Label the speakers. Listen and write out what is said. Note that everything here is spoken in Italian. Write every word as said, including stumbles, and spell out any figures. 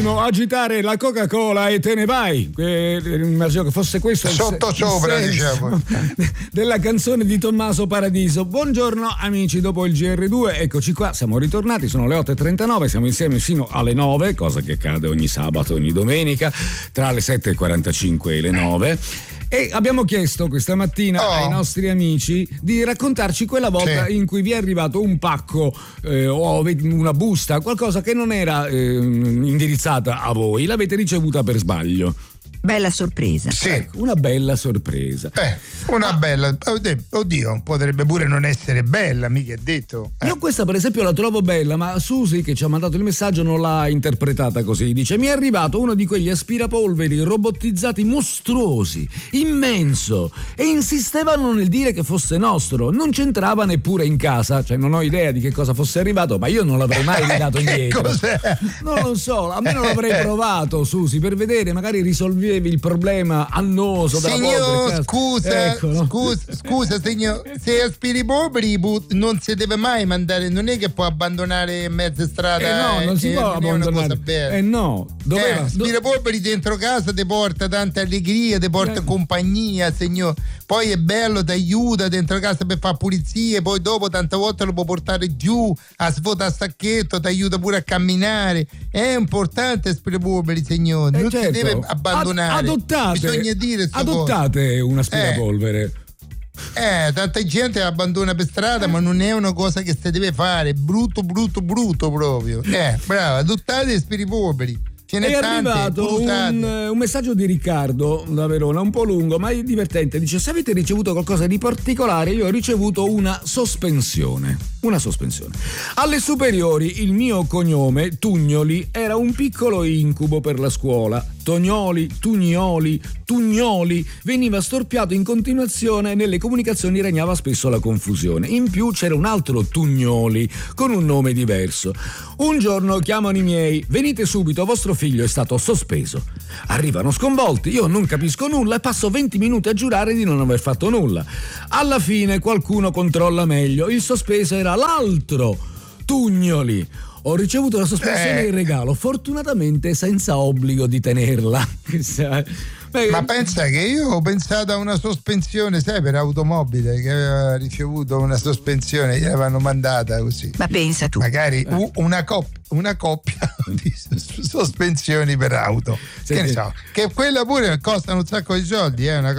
Speaker 1: Agitare la Coca-Cola e te ne vai. Eh, immagino che fosse questo
Speaker 2: sotto
Speaker 1: il,
Speaker 2: sopra
Speaker 1: il
Speaker 2: diciamo
Speaker 1: della canzone di Tommaso Paradiso. Buongiorno amici, dopo il G R due eccoci qua, siamo ritornati, sono le otto e trentanove, siamo insieme fino alle nove, cosa che accade ogni sabato, ogni domenica tra le sette e quarantacinque e le nove. E abbiamo chiesto questa mattina oh. ai nostri amici di raccontarci quella volta sì. in cui vi è arrivato un pacco eh, o una busta, qualcosa che non era eh, indirizzata a voi, l'avete ricevuta per sbaglio.
Speaker 3: Bella sorpresa.
Speaker 2: Sì.
Speaker 1: Ecco, una bella sorpresa.
Speaker 2: Eh, una ah. bella. Oddio, potrebbe pure non essere bella, mica è detto. Eh.
Speaker 1: Io questa per esempio la trovo bella, ma Susi che ci ha mandato il messaggio non l'ha interpretata così. Dice: mi è arrivato uno di quegli aspirapolveri robotizzati mostruosi, immenso, e insistevano nel dire che fosse nostro. Non c'entrava neppure in casa, cioè non ho idea di che cosa fosse arrivato, ma io non l'avrei mai ridato indietro.
Speaker 2: Cos'è?
Speaker 1: Non lo so, almeno l'avrei provato, Susi, per vedere, magari risolvere il problema annoso della
Speaker 2: signor scusa Eccolo. scusa scusa signor, se aspirapolveri non si deve mai mandare, non è che può abbandonare mezza strada,
Speaker 1: eh no non si può
Speaker 2: non
Speaker 1: abbandonare, eh no doveva,
Speaker 2: eh, aspirapolveri dentro casa ti porta tanta allegria, ti porta eh. compagnia, signor, poi è bello, ti aiuta dentro casa per fare pulizie, poi dopo tante volte lo può portare giù a svuotare sacchetto, ti aiuta pure a camminare, è importante aspirapolveri, signor, non eh certo. si deve abbandonare.
Speaker 1: Adottate,
Speaker 2: bisogna dire
Speaker 1: adottate un aspirapolvere.
Speaker 2: Eh, eh, tanta gente abbandona per strada, eh. ma non è una cosa che si deve fare, brutto, brutto, brutto proprio. Eh, bravo, adottate aspirapolveri.
Speaker 1: È arrivato un, un messaggio di Riccardo da Verona, un po' lungo ma divertente. Dice: se avete ricevuto qualcosa di particolare, io ho ricevuto una sospensione. Una sospensione. Alle superiori il mio cognome, Tugnoli, era un piccolo incubo per la scuola. Tognoli, Tugnoli, Tugnoli veniva storpiato in continuazione, nelle comunicazioni regnava spesso la confusione. In più c'era un altro Tugnoli con un nome diverso. Un giorno chiamano i miei: venite subito, vostro figlio è stato sospeso. Arrivano sconvolti, io non capisco nulla e passo venti minuti a giurare di non aver fatto nulla. Alla fine qualcuno controlla meglio, il sospeso era l'altro Tugnoli. Ho ricevuto la sospensione
Speaker 2: eh.
Speaker 1: in regalo, fortunatamente senza obbligo di tenerla.
Speaker 2: Beh, ma pensa che io ho pensato a una sospensione, sai, per automobile, che aveva ricevuto una sospensione, gliel'avevano mandata così.
Speaker 3: Ma pensa tu.
Speaker 2: Magari eh. una, coppia, una coppia di sospensioni per auto. Senti, che ne so, che quella pure costa un sacco di soldi, è eh, una